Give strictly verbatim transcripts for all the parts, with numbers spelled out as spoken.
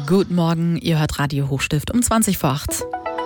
Guten Morgen, ihr hört Radio Hochstift um zwanzig vor acht.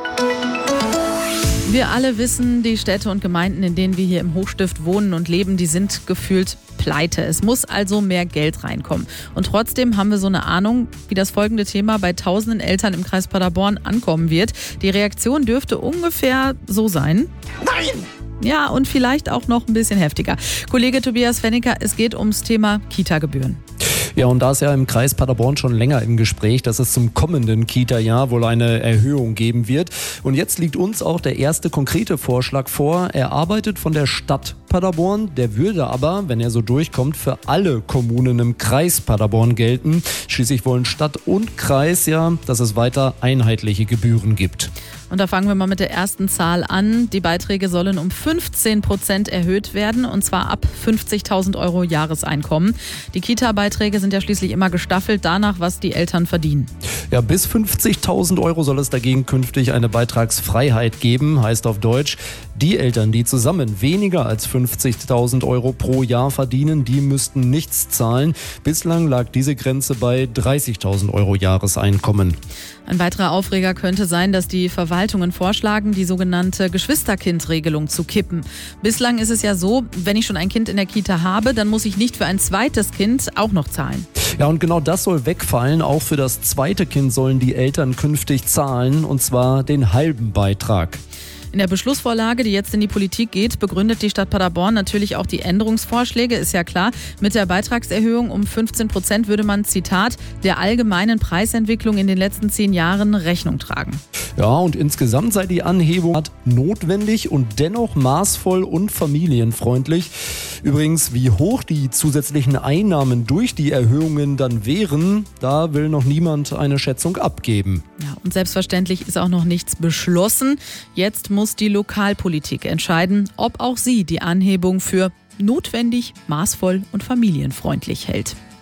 Wir alle wissen, die Städte und Gemeinden, in denen wir hier im Hochstift wohnen und leben, die sind gefühlt pleite. Es muss also mehr Geld reinkommen. Und trotzdem haben wir so eine Ahnung, wie das folgende Thema bei tausenden Eltern im Kreis Paderborn ankommen wird. Die Reaktion dürfte ungefähr so sein. Nein! Ja, und vielleicht auch noch ein bisschen heftiger. Kollege Tobias Fennicker, es geht ums Thema Kita-Gebühren. Ja, und da ist ja im Kreis Paderborn schon länger im Gespräch, dass es zum kommenden Kita-Jahr wohl eine Erhöhung geben wird. Und jetzt liegt uns auch der erste konkrete Vorschlag vor, erarbeitet von der Stadt Paderborn. Der würde aber, wenn er so durchkommt, für alle Kommunen im Kreis Paderborn gelten. Schließlich wollen Stadt und Kreis ja, dass es weiter einheitliche Gebühren gibt. Und da fangen wir mal mit der ersten Zahl an. Die Beiträge sollen um fünfzehn Prozent erhöht werden, und zwar ab fünfzigtausend Euro Jahreseinkommen. Die Kita-Beiträge sind ja schließlich immer gestaffelt danach, was die Eltern verdienen. Ja, bis fünfzigtausend Euro soll es dagegen künftig eine Beitragsfreiheit geben, heißt auf Deutsch, die Eltern, die zusammen weniger als fünfzigtausend Euro pro Jahr verdienen, die müssten nichts zahlen. Bislang lag diese Grenze bei dreißigtausend Euro Jahreseinkommen. Ein weiterer Aufreger könnte sein, dass die Verwaltungen vorschlagen, die sogenannte Geschwisterkindregelung zu kippen. Bislang ist es ja so, wenn ich schon ein Kind in der Kita habe, dann muss ich nicht für ein zweites Kind auch noch zahlen. Ja, und genau das soll wegfallen. Auch für das zweite Kind sollen die Eltern künftig zahlen, und zwar den halben Beitrag. In der Beschlussvorlage, die jetzt in die Politik geht, begründet die Stadt Paderborn natürlich auch die Änderungsvorschläge, ist ja klar. Mit der Beitragserhöhung um fünfzehn Prozent würde man, Zitat, der allgemeinen Preisentwicklung in den letzten zehn Jahren Rechnung tragen. Ja, und insgesamt sei die Anhebung notwendig und dennoch maßvoll und familienfreundlich. Übrigens, wie hoch die zusätzlichen Einnahmen durch die Erhöhungen dann wären, da will noch niemand eine Schätzung abgeben. Ja, und selbstverständlich ist auch noch nichts beschlossen. Jetzt muss die Lokalpolitik entscheiden, ob auch sie die Anhebung für notwendig, maßvoll und familienfreundlich hält.